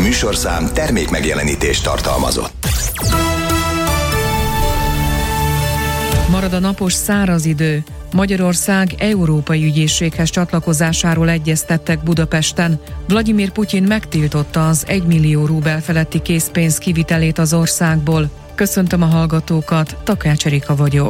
műsorszám termék megjelenítést tartalmazott. Marad a napos száraz idő. Magyarország Európai Ügyészséghez csatlakozásáról egyeztettek Budapesten. Vladimir Putyin megtiltotta az 1 millió rubel feletti készpénz kivitelét az országból. Köszöntöm a hallgatókat, Takács Erika vagyok.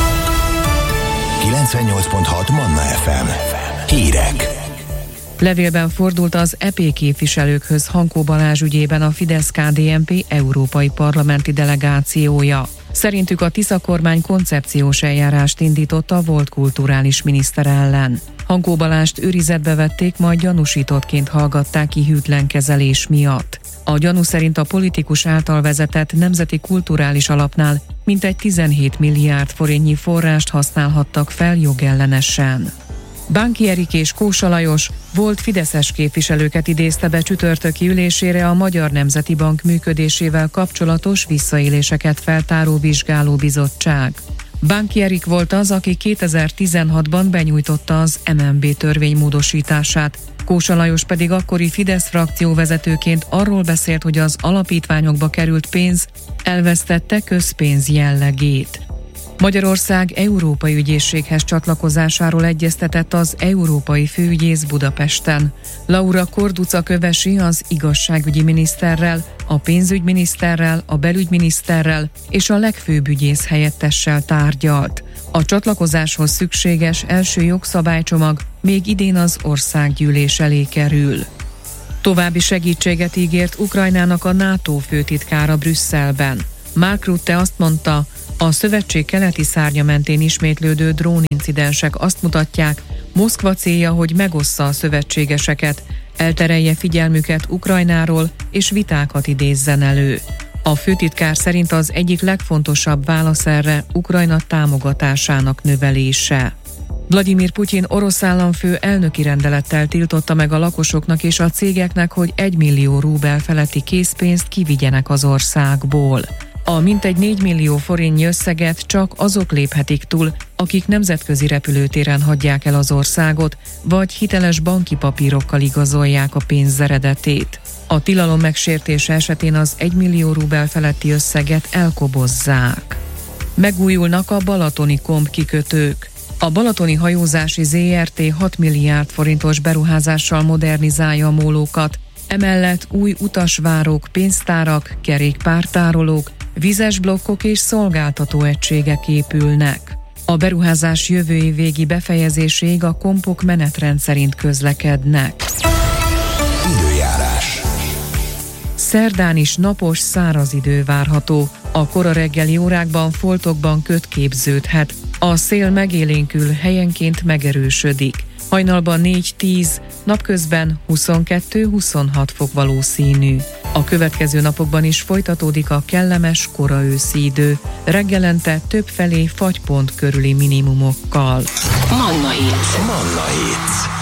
98.6 Manna FM. Hírek. Levélben fordult az EP képviselőkhöz Hankó Balázs ügyében a Fidesz-KDNP európai parlamenti delegációja. Szerintük a Tisza kormány koncepciós eljárást indított a volt kulturális miniszter ellen. Hankó Balázst őrizetbe vették, majd gyanúsítottként hallgatták ki hűtlen kezelés miatt. A gyanú szerint a politikus által vezetett Nemzeti Kulturális Alapnál mintegy 17 milliárd forintnyi forrást használhattak fel jogellenesen. Bánki Erik és Kósa Lajos volt fideszes képviselőket idézte be csütörtöki ülésére a Magyar Nemzeti Bank működésével kapcsolatos visszaéléseket feltáró vizsgálóbizottság. Bánki Erik volt az, aki 2016-ban benyújtotta az MNB törvény módosítását. Kósa Lajos pedig akkori Fidesz frakcióvezetőként arról beszélt, hogy az alapítványokba került pénz elvesztette közpénz jellegét. Magyarország Európai Ügyészséghez csatlakozásáról egyeztetett az Európai Főügyész Budapesten. Laura Korduca Kövesi az igazságügyi miniszterrel, a pénzügyminiszterrel, a belügyminiszterrel és a legfőbb ügyész helyettessel tárgyalt. A csatlakozáshoz szükséges első jogszabálycsomag még idén az országgyűlés elé kerül. További segítséget ígért Ukrajnának a NATO főtitkára Brüsszelben. Mark Rutte azt mondta, a szövetség keleti szárnya mentén ismétlődő drónincidensek azt mutatják, Moszkva célja, hogy megossza a szövetségeseket, elterelje figyelmüket Ukrajnáról és vitákat idézzen elő. A főtitkár szerint az egyik legfontosabb válasz erre Ukrajna támogatásának növelése. Vladimir Putyin orosz államfő elnöki rendelettel tiltotta meg a lakosoknak és a cégeknek, hogy 1 millió rubel feletti készpénzt kivigyenek az országból. A mintegy 4 millió forintnyi összeget csak azok léphetik túl, akik nemzetközi repülőtéren hagyják el az országot, vagy hiteles banki papírokkal igazolják a pénz eredetét. A tilalom megsértése esetén az 1 millió rubel feletti összeget elkobozzák. Megújulnak a balatoni kombkikötők. A balatoni hajózási ZRT 6 milliárd forintos beruházással modernizálja a mólókat, emellett új utasvárok, pénztárak, kerékpártárolók, vizes blokkok és szolgáltató egységek épülnek. A beruházás jövő év végi befejezéséig a kompok menetrend szerint közlekednek. Időjárás. Szerdán is napos, száraz idő várható. A kora reggeli órákban foltokban köd képződhet. A szél megélénkül, helyenként megerősödik. Hajnalban 4-10, napközben 22-26 fok valószínű. A következő napokban is folytatódik a kellemes kora őszi idő, reggelente többfelé fagypont körüli minimumokkal. Manna Hits.